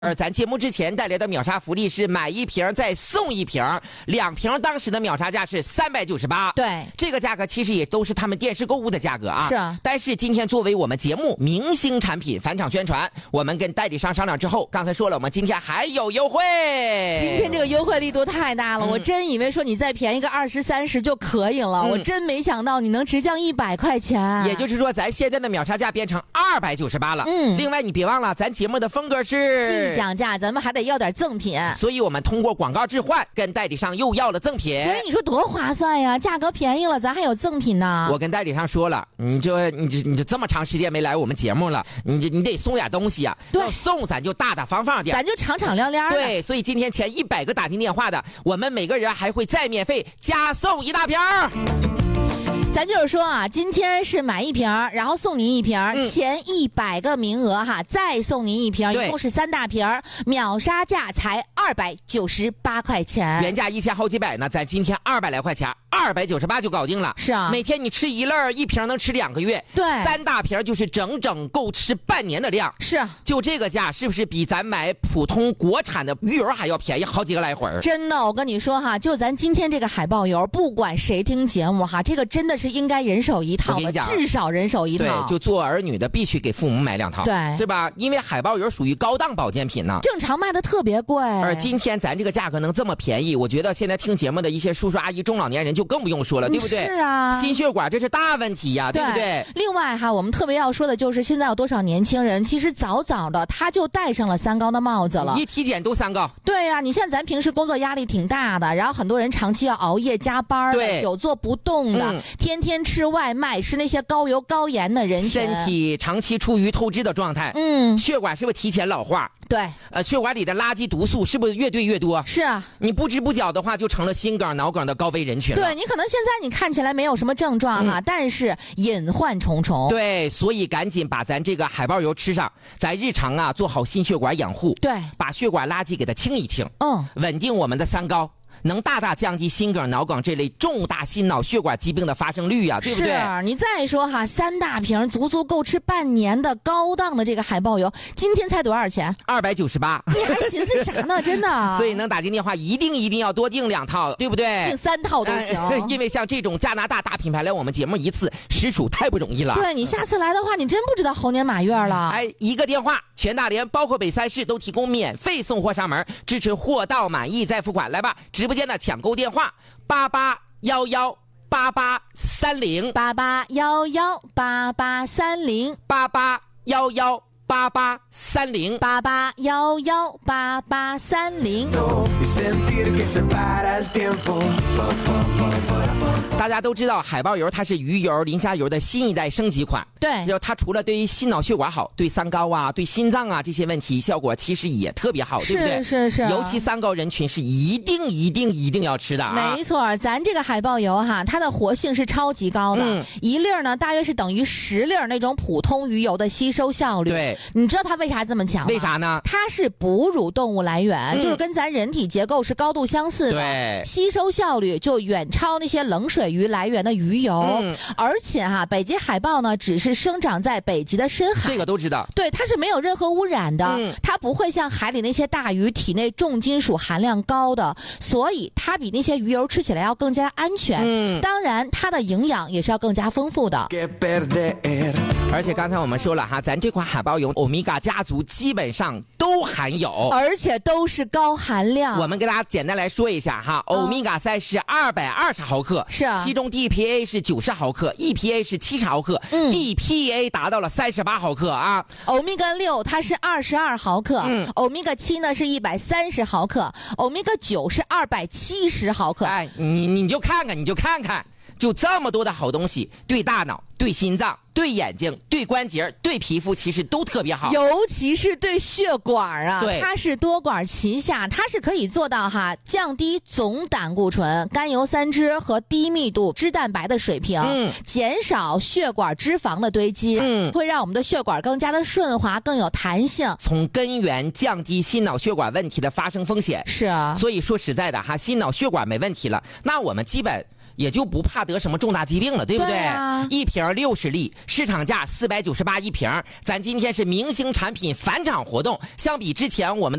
咱节目之前带来的秒杀福利是买一瓶再送一瓶，2瓶当时的秒杀价是398。 对， 这个价格其实也都是他们电视购物的价格啊。 是啊。 但是今天作为我们节目明星产品返场宣传，我们跟代理商商量之后，刚才说了，我们今天还有优惠。 今天这个优惠力度太大了，我真以为说你再便宜个20、30就可以了，我真没想到你能直降100块钱。 也就是说，咱现在的秒杀价变成298了。另外你别忘了，咱节目的风格是讲价，咱们还得要点赠品， 所以我们通过广告置换跟代理商又要了赠品。 所以你说多划算呀，价格便宜了，咱还有赠品呢。 我跟代理商说了，你就这么长时间没来我们节目了，你得送点东西啊。 对， 要送咱就大大方方点， 咱就敞敞亮亮的。 对，所以今天前100个打进电话的，我们每个人还会再免费加送1大瓶。 咱就是说啊，今天是买1瓶，然后送您1瓶，前100个名额哈，再送您1瓶，一共是3大瓶，秒杀价才298块钱， 原价1000好几百呢，咱今天200来块钱，298就搞定了。 是啊， 每天你吃一粒，1瓶能吃2个月， 对 ，3大瓶就是整整够吃半年的量。 是， 就这个价，是不是比咱买普通国产的鱼油还要便宜好几个来回？ 真的，我跟你说哈，就咱今天这个海豹油，不管谁听节目哈，这个真的是应该人手一套的，至少人手一套。 对，就做儿女的必须给父母买2套，对吧？因为海豹油属于高档保健品呢， 正常卖的特别贵。 而今天咱这个价格能这么便宜，我觉得现在听节目的一些叔叔阿姨、中老年人就更不用说了，对不对？ 是啊， 心血管这是大问题呀，对不对？ 另外哈，我们特别要说的就是现在有多少年轻人其实早早的他就戴上了3高的帽子了， 一体检都3高。 对啊，你像咱平时工作压力挺大的，然后很多人长期要熬夜加班的，久坐不动的，天天吃外卖，吃那些高油高盐的人群， 身体长期处于透支的状态，血管是不是提前老化？ 对， 血管里的垃圾毒素是不是越堆越多？ 是啊， 你不知不觉的话，就成了心梗、脑梗的高危人群了。 对，你可能现在你看起来没有什么症状哈，但是隐患重重。 对，所以赶紧把咱这个海豹油吃上，咱日常啊做好心血管养护， 对， 把血管垃圾给它清一清，稳定我们的3高。能大大降低心梗、脑梗这类重大心脑血管疾病的发生率呀，对不对？ 是，你再说哈，3大瓶足足够吃半年的高档的这个海豹油，今天才多少钱 ？298。 你还寻思啥呢？真的。 所以能打进电话，一定要多订2套，对不对？ 订3套都行。 因为像这种加拿大大品牌来我们节目一次，实属太不容易了。 对，你下次来的话，你真不知道猴年马月了。 一个电话，全大连包括北3市都提供免费送货上门，支持货到满意再付款。来吧，直播间的抢购电话大家都知道海豹油它是鱼油、磷虾油的新一代升级款。 对， 它除了对于心脑血管好，对3高啊、对心脏啊这些问题效果其实也特别好，对不对？ 是。 尤其3高人群是一定要吃的啊！ 没错，咱这个海豹油哈，它的活性是超级高的，一粒呢大约是等于10粒那种普通鱼油的吸收效率。 对， 你知道它为啥这么强吗？ 为啥呢？ 它是哺乳动物来源，就是跟咱人体结构是高度相似的， 对， 吸收效率就远超那些冷水鱼来源的鱼油。而且哈，北极海豹呢只是生长在北极的深海， 这个都知道。 对，它是没有任何污染的，它不会像海里那些大鱼体内重金属含量高的，所以它比那些鱼油吃起来要更加安全。当然它的营养也是要更加丰富的。 而且刚才我们说了哈，咱这款海豹油欧米伽家族基本上都含有， 而且都是高含量。 我们给大家简单来说一下哈，欧米伽3是220毫克， 是啊， 其中 DPA 是90毫克，EPA 是70毫克，DPA 达到了38毫克啊。 欧米伽6它是22毫克，欧米伽7呢是130毫克，欧米伽9是270毫克。 你就看看，就这么多的好东西，对大脑、对心脏、对眼睛、对关节、对皮肤，其实都特别好， 尤其是对血管啊。 对， 它是多管齐下，它是可以做到哈降低总胆固醇、甘油三酯和低密度脂蛋白的水平，减少血管脂肪的堆积，会让我们的血管更加的顺滑、更有弹性， 从根源降低心脑血管问题的发生风险。 是啊， 所以说实在的哈，心脑血管没问题了，那我们基本也就不怕得什么重大疾病了，对不对？ 对啊， 一瓶60粒，市场价498一瓶，咱今天是明星产品返场活动，相比之前我们